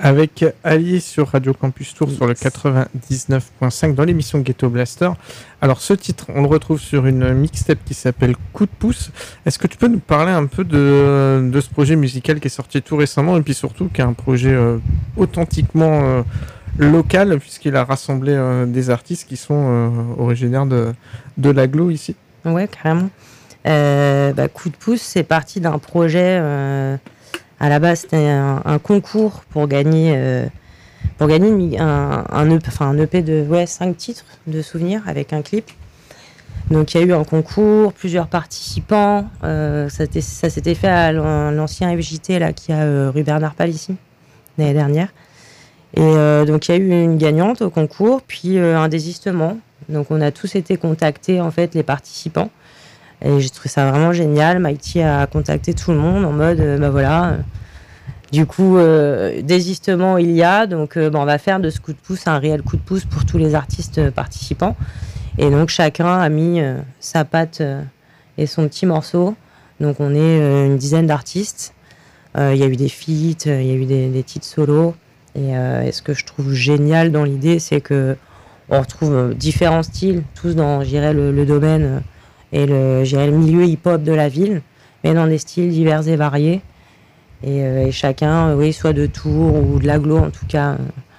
avec Ali sur Radio Campus Tour sur le 99.5 dans l'émission Ghetto Blaster. Alors ce titre, on le retrouve sur une mixtape qui s'appelle Coup de pouce. Est-ce que tu peux nous parler un peu de ce projet musical qui est sorti tout récemment et puis surtout qui est un projet authentiquement local puisqu'il a rassemblé des artistes qui sont originaires de l'agglo ici? Ouais, carrément. Coup de pouce, c'est parti d'un projet... À la base, c'était un concours pour gagner un EP de 5 titres de souvenirs avec un clip. Donc, il y a eu un concours, plusieurs participants. Ça s'était fait à l'ancien FJT là, qui a rue Bernard Pal ici, l'année dernière. Et donc, il y a eu une gagnante au concours, puis un désistement. Donc, on a tous été contactés, en fait, les participants. Et j'ai trouvé ça vraiment génial. Mighty a contacté tout le monde en mode, du coup, désistement il y a. Donc, on va faire de ce coup de pouce un réel coup de pouce pour tous les artistes participants. Et donc, chacun a mis sa patte et son petit morceau. Donc, on est une dizaine d'artistes. Il y a eu des feats, il y a eu des titres solos. Et ce que je trouve génial dans l'idée, c'est que on retrouve différents styles, tous dans, je dirais, le domaine... et le milieu hip-hop de la ville, mais dans des styles divers et variés. Et chacun, soit de Tours ou de l'agglo en tout cas.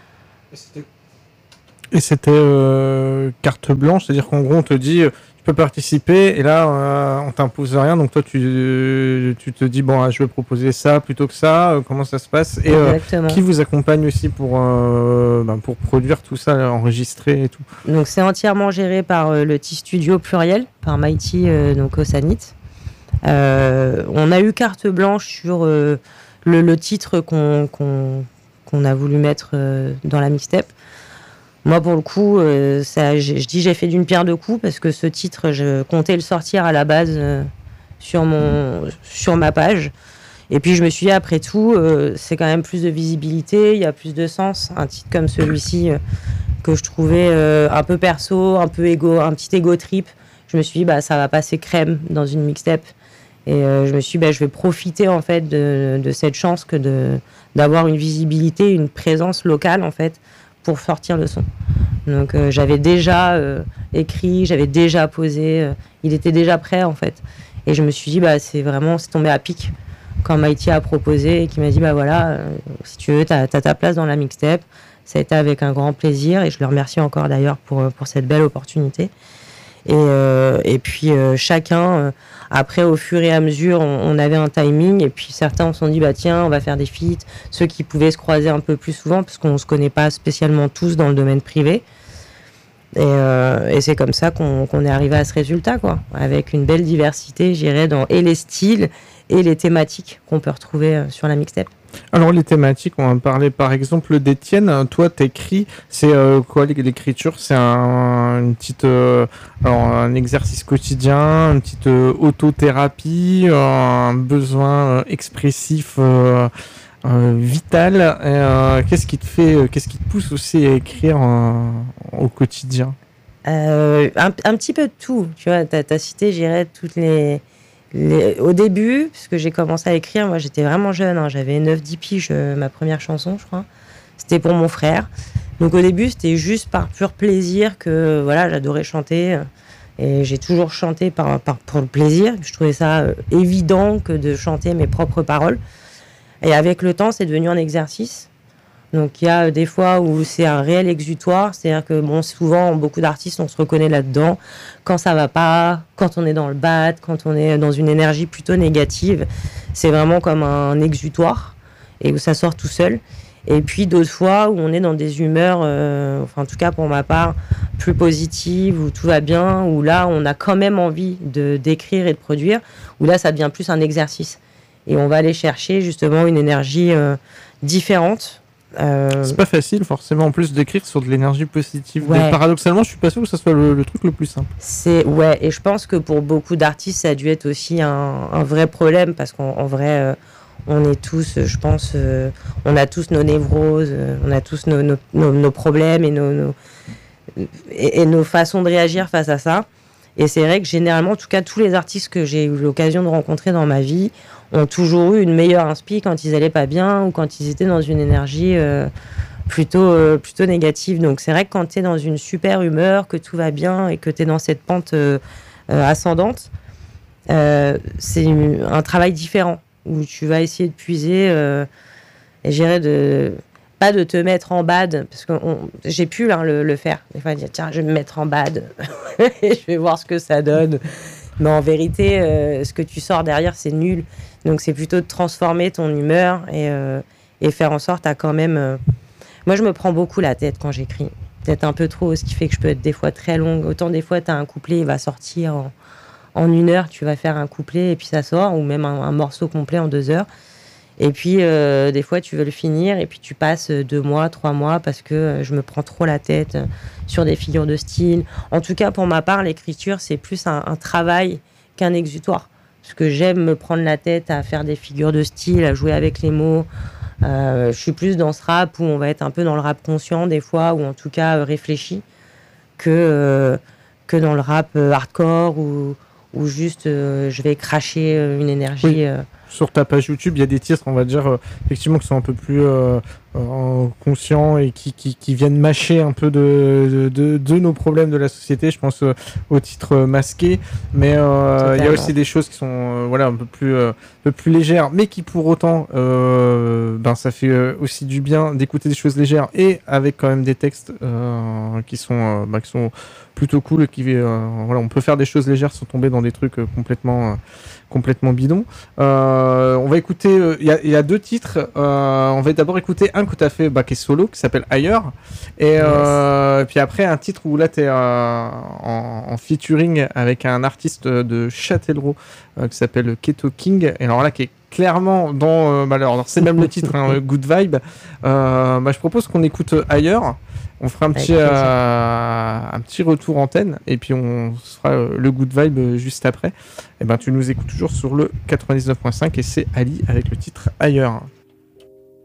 Et c'était carte blanche, c'est-à-dire qu'en gros on te dit tu peux participer et là on t'impose rien, donc toi tu te dis je vais proposer ça plutôt que ça, comment ça se passe et qui vous accompagne aussi pour produire tout ça, enregistrer et tout. Donc c'est entièrement géré par le T-Studio Pluriel, par Mighty donc au Sanit. On a eu carte blanche sur le titre qu'on a voulu mettre dans la mixtape. Moi, pour le coup, je dis j'ai fait d'une pierre deux coups parce que ce titre, je comptais le sortir à la base sur ma page. Et puis, je me suis dit, après tout, c'est quand même plus de visibilité, il y a plus de sens. Un titre comme celui-ci que je trouvais un peu perso, un peu égo, un petit égo trip. Je me suis dit, ça va passer crème dans une mixtape. Et je me suis dit, je vais profiter en fait de cette chance d'avoir une visibilité, une présence locale en fait, pour sortir le son. Donc j'avais déjà écrit, j'avais déjà posé, il était déjà prêt en fait. Et je me suis dit, c'est tombé à pic quand Mighty a proposé et qui m'a dit, si tu veux, t'as ta place dans la mixtape. Ça a été avec un grand plaisir et je le remercie encore d'ailleurs pour cette belle opportunité. Et puis chacun, après au fur et à mesure, on avait un timing et puis certains se sont dit tiens, on va faire des feats, ceux qui pouvaient se croiser un peu plus souvent parce qu'on se connaît pas spécialement tous dans le domaine privé. Et c'est comme ça qu'on est arrivé à ce résultat, quoi, avec une belle diversité, je dirais, dans et les styles et les thématiques qu'on peut retrouver sur la mixtape. Alors les thématiques, on va parler par exemple des tiennes. Toi, t'écris, c'est quoi l'écriture? C'est un exercice quotidien, une petite autothérapie, un besoin expressif vital. Qu'est-ce qui te pousse aussi à écrire au quotidien? Un petit peu de tout. Tu vois, t'as cité, je dirais, toutes au début, puisque j'ai commencé à écrire, moi j'étais vraiment jeune, j'avais 9-10 piges, ma première chanson, je crois. C'était pour mon frère. Donc au début, c'était juste par pur plaisir que j'adorais chanter. Et j'ai toujours chanté pour le plaisir. Je trouvais ça évident que de chanter mes propres paroles. Et avec le temps, c'est devenu un exercice. Donc il y a des fois où c'est un réel exutoire, c'est-à-dire que souvent, beaucoup d'artistes, on se reconnaît là-dedans, quand ça va pas, quand on est dans le bad, quand on est dans une énergie plutôt négative, c'est vraiment comme un exutoire, et où ça sort tout seul. Et puis d'autres fois où on est dans des humeurs, en tout cas pour ma part, plus positives, où tout va bien, où là on a quand même envie d'écrire et de produire, où là ça devient plus un exercice. Et on va aller chercher justement une énergie différente. C'est pas facile forcément en plus d'écrire sur de l'énergie positive. Ouais. Mais paradoxalement, je suis pas sûr que ce soit le truc le plus simple. Et je pense que pour beaucoup d'artistes, ça a dû être aussi un vrai problème parce qu'en vrai, on est tous, je pense, on a tous nos névroses, on a tous nos problèmes et nos façons de réagir face à ça. Et c'est vrai que généralement, en tout cas, tous les artistes que j'ai eu l'occasion de rencontrer dans ma vie ont toujours eu une meilleure inspi quand ils allaient pas bien ou quand ils étaient dans une énergie plutôt négative. Donc c'est vrai que quand tu es dans une super humeur, que tout va bien et que tu es dans cette pente ascendante, c'est un travail différent où tu vas essayer de puiser et gérer pas de te mettre en bad, parce que j'ai pu le faire. Des fois, dire tiens, je vais me mettre en bad et je vais voir ce que ça donne. Mais en vérité, ce que tu sors derrière, c'est nul. Donc c'est plutôt de transformer ton humeur et faire en sorte à quand même... Moi, je me prends beaucoup la tête quand j'écris. Peut-être un peu trop, ce qui fait que je peux être des fois très longue. Autant des fois, tu as un couplet, il va sortir en 1 heure, tu vas faire un couplet et puis ça sort, ou même un morceau complet en 2 heures. Et puis, des fois, tu veux le finir et puis tu passes 2 mois, 3 mois parce que je me prends trop la tête sur des figures de style. En tout cas, pour ma part, l'écriture, c'est plus un travail qu'un exutoire. Parce que j'aime me prendre la tête à faire des figures de style, à jouer avec les mots. Je suis plus dans ce rap où on va être un peu dans le rap conscient des fois, ou en tout cas réfléchi, que dans le rap hardcore où juste je vais cracher une énergie. Oui. Sur ta page YouTube, il y a des titres, on va dire, effectivement, qui sont un peu plus conscients et qui viennent mâcher un peu de nos problèmes de la société. Je pense aux titres masqués, mais il y a aussi des choses qui sont voilà, un peu plus légères, mais qui pour autant, ça fait aussi du bien d'écouter des choses légères et avec quand même des textes qui sont plutôt cool et voilà, on peut faire des choses légères sans tomber dans des trucs complètement bidons. On va écouter, il y a 2 titres. On va d'abord écouter un que tu as fait qui est solo, qui s'appelle Ailleurs, et puis après un titre où là tu es en featuring avec un artiste de Châtellerault qui s'appelle Keto King, et alors là qui est clairement dans alors c'est même le titre, Good Vibe. Je propose qu'on écoute Ailleurs. On fera un petit retour antenne et puis on fera le Good Vibe juste après. Et tu nous écoutes toujours sur le 99.5 et c'est Ali avec le titre Ailleurs.